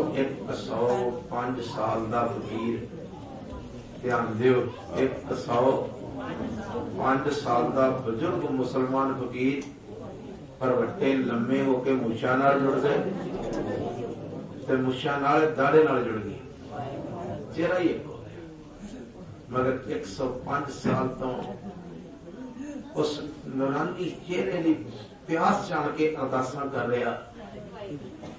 105 साल का फकीर, ध्यान दियो, 105 साल का बुजुर्ग मुसलमान फकीर, पर वट्टे लम्मे होके मुछां नाल जुड़ गए ते मुछां नाल दाड़े नाल जुड़ गई, चेहरा ही एक हो गया। मगर 105 साल तो उस नूरानी चेहरे की प्यास जान के अरदासां कर रहा,